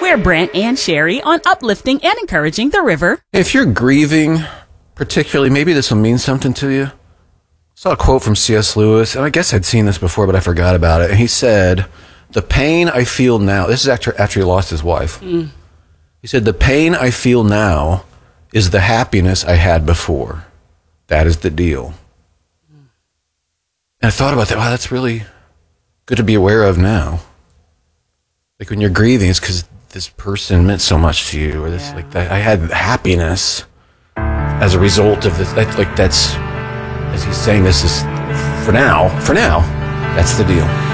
We're Brent and Sherry on uplifting and encouraging the river. If you're grieving, particularly, maybe this will mean something to you. I saw a quote from C.S. Lewis, and I guess I'd seen this before, but I forgot about it. And he said, the pain I feel now, this is after he lost his wife. He said, the pain I feel now is the happiness I had before. That is the deal. And I thought about that. Wow, that's really good to be aware of now. Like when you're grieving, it's because this person meant so much to you, or this like that. I had happiness as a result of this. That's as he's saying. This is for now. That's the deal.